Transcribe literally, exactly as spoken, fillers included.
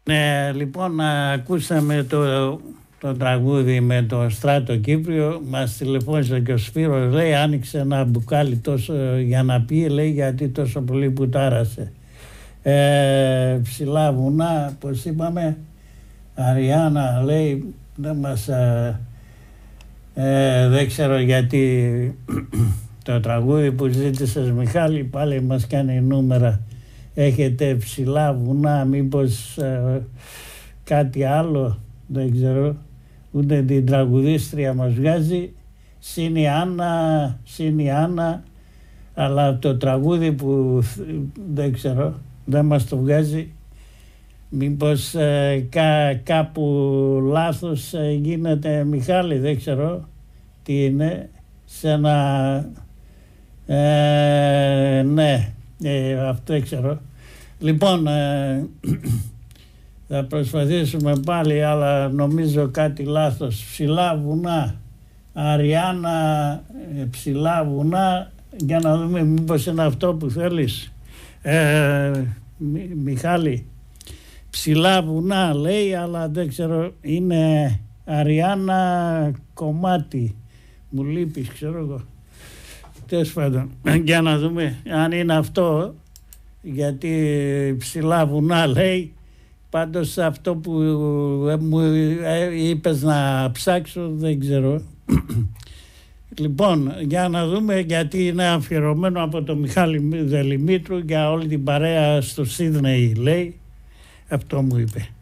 Ναι, λοιπόν, ακούσαμε το, το τραγούδι με το Στράτο Κύπριο. Μας τηλεφώνησε και ο Σπύρος, λέει, άνοιξε ένα μπουκάλι τόσο για να πει, λέει, γιατί τόσο πολύ πουτάρασε. Ε, ψηλά βουνά, πως είπαμε, Αριάννα, λέει, δεν μας... Ε, ε, δεν ξέρω γιατί το τραγούδι που ζήτησες, Μιχάλη, πάλι μας κάνει νούμερα. Έχετε ψηλά βουνά, μήπως ε, κάτι άλλο, δεν ξέρω, ούτε την τραγουδίστρια μας βγάζει, συν η Άννα, συν η Άννα, αλλά το τραγούδι που δεν ξέρω, δεν μας το βγάζει, μήπως ε, κά, κάπου λάθος ε, γίνεται, Μιχάλη, δεν ξέρω τι είναι, σε ένα, ε, ναι, ε, αυτό δεν ξέρω. Λοιπόν, ε, θα προσπαθήσουμε πάλι, αλλά νομίζω κάτι λάθος. Ψηλά βουνά, Αριάννα, ε, ψηλά βουνά, για να δούμε μήπως είναι αυτό που θέλεις. Ε, Μι, Μιχάλη, ψηλά βουνά λέει, αλλά δεν ξέρω, είναι Αριάννα κομμάτι. Μου λείπεις, ξέρω εγώ. Τέλος πάντων, για να δούμε αν είναι αυτό, γιατί ψηλά βουνά λέει. Πάντως αυτό που μου είπες να ψάξω δεν ξέρω. Λοιπόν, για να δούμε, γιατί είναι αφιερωμένο από τον Μιχάλη Δελημήτρου για όλη την παρέα στο Σίδνεϊ, λέει. Αυτό μου είπε.